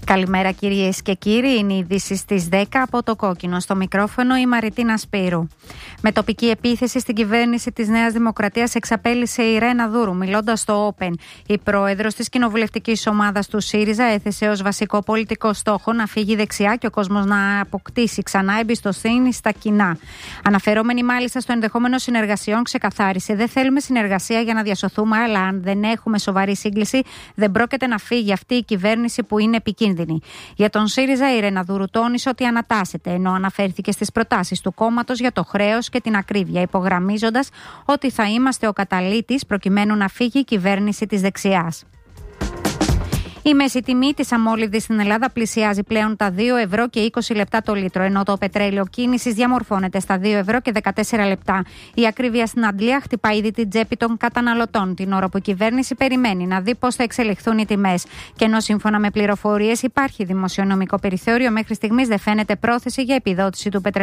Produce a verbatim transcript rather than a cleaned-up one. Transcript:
Καλημέρα κυρίες και κύριοι, είναι οι ειδήσεις στις δέκα από το Κόκκινο. Στο μικρόφωνο η Μαριτίνα Σπύρου. Με τοπική επίθεση στην κυβέρνηση της Νέας Δημοκρατίας εξαπέλυσε η Ρένα Δούρου. Μιλώντας στο Open, η πρόεδρος της κοινοβουλευτικής ομάδας του ΣΥΡΙΖΑ έθεσε ως βασικό πολιτικό στόχο να φύγει δεξιά και ο κόσμος να αποκτήσει ξανά εμπιστοσύνη στα κοινά. Αναφερόμενη μάλιστα στο ενδεχόμενο συνεργασιών, ξεκαθάρισε: δεν θέλουμε συνεργασία για να διασωθούμε, αλλά αν δεν έχουμε σοβαρή σύγκληση, δεν πρόκειται να φύγει αυτή η κυβέρνηση που είναι επικίνδυνη. Για τον ΣΥΡΙΖΑ, η Ρένα Δούρου τόνισε ότι ανατάσσεται, ενώ αναφέρθηκε στις προτάσεις του κόμματος για το χρέος και την ακρίβεια, υπογραμμίζοντας ότι θα είμαστε ο καταλύτης προκειμένου να φύγει η κυβέρνηση της δεξιάς. Η μέση τιμή της αμόλυβδης στην Ελλάδα πλησιάζει πλέον τα δύο ευρώ και είκοσι λεπτά το λίτρο, ενώ το πετρέλαιο κίνησης διαμορφώνεται στα δύο ευρώ και δεκατέσσερα λεπτά. Η ακρίβεια στην Αγγλία χτυπά ήδη την τσέπη των καταναλωτών, την ώρα που η κυβέρνηση περιμένει να δει πώς θα εξελιχθούν οι τιμές. Και ενώ σύμφωνα με πληροφορίες υπάρχει δημοσιονομικό περιθώριο, μέχρι στιγμής δεν φαίνεται πρόθεση για επιδότηση του πετρελαίου.